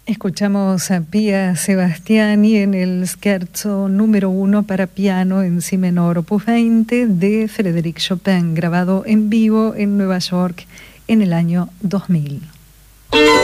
Escuchamos a Pia Sebastiani en el scherzo número 1 para piano en si menor, opus 20 de Frédéric Chopin, grabado en vivo en Nueva York en el año 2000.